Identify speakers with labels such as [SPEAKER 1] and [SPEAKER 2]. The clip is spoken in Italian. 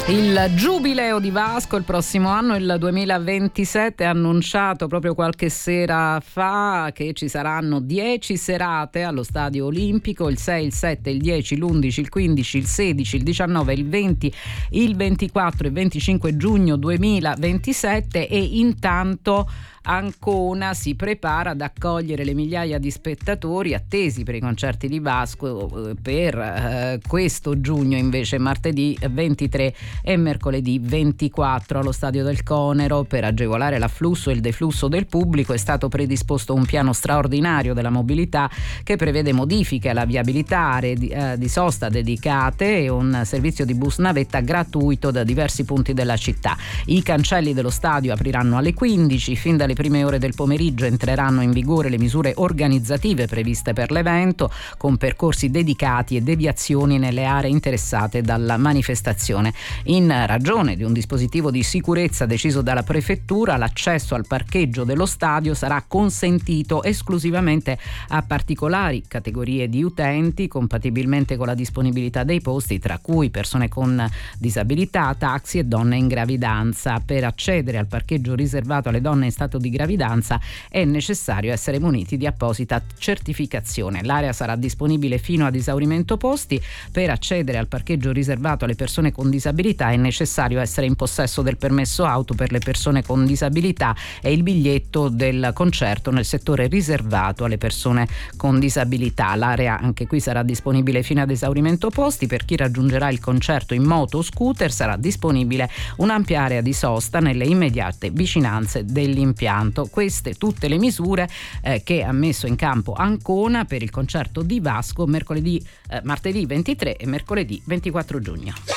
[SPEAKER 1] Il giubileo di Vasco il prossimo anno, il 2027, ha annunciato proprio qualche sera fa che ci saranno 10 serate allo Stadio Olimpico, il 6, il 7, il 10, l'11, il 15, il 16, il 19, il 20, il 24 e 25 giugno 2027 e intanto Ancona si prepara ad accogliere le migliaia di spettatori attesi per i concerti di Vasco per questo giugno, invece martedì 23 e mercoledì 24 allo Stadio del Conero. Per agevolare l'afflusso e il deflusso del pubblico è stato predisposto un piano straordinario della mobilità che prevede modifiche alla viabilità, aree di sosta dedicate e un servizio di bus navetta gratuito da diversi punti della città. I cancelli dello stadio apriranno alle 15, fin dalle prime ore del pomeriggio entreranno in vigore le misure organizzative previste per l'evento, con percorsi dedicati e deviazioni nelle aree interessate dalla manifestazione. In ragione di un dispositivo di sicurezza deciso dalla prefettura, l'accesso al parcheggio dello stadio sarà consentito esclusivamente a particolari categorie di utenti, compatibilmente con la disponibilità dei posti, tra cui persone con disabilità, taxi e donne in gravidanza. Per accedere al parcheggio riservato alle donne in stato di gravidanza è necessario essere muniti di apposita certificazione. L'area sarà disponibile fino ad esaurimento posti. Per accedere al parcheggio riservato alle persone con disabilità è necessario essere in possesso del permesso auto per le persone con disabilità e il biglietto del concerto nel settore riservato alle persone con disabilità. L'area anche qui sarà disponibile fino ad esaurimento posti. Per chi raggiungerà il concerto in moto o scooter sarà disponibile un'ampia area di sosta nelle immediate vicinanze dell'impianto. Queste tutte le misure che ha messo in campo Ancona per il concerto di Vasco martedì 23 e mercoledì 24 giugno.